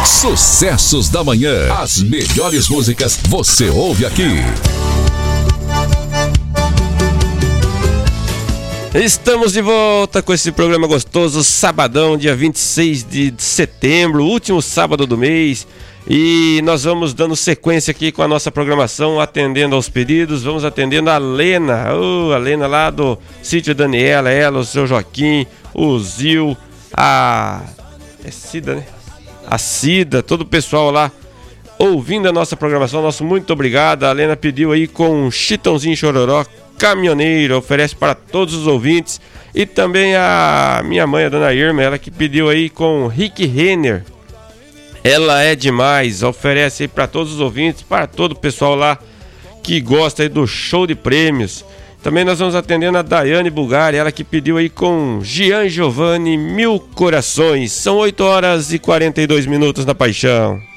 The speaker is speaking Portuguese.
Sucessos da Manhã. As melhores músicas você ouve aqui. Estamos de volta com esse programa gostoso, sabadão, dia 26 de setembro, último sábado do mês. E nós vamos dando sequência aqui com a nossa programação, atendendo aos pedidos. Vamos atendendo a Lena, a Lena lá do Sítio Daniela, ela, o seu Joaquim, o Zil, é Cida, né? A Cida, todo o pessoal lá ouvindo a nossa programação. Nosso muito obrigado. A Lena pediu aí com Chitãozinho Chororó, Caminhoneiro, oferece para todos os ouvintes. E também a minha mãe, a dona Irma, ela que pediu aí com Rick Renner, Ela é Demais, oferece aí para todos os ouvintes, para todo o pessoal lá que gosta aí do show de prêmios. Também nós vamos atendendo a Daiane Bulgari, ela que pediu aí com Gian Giovanni, Mil Corações. São 8 horas e 42 minutos na Paixão.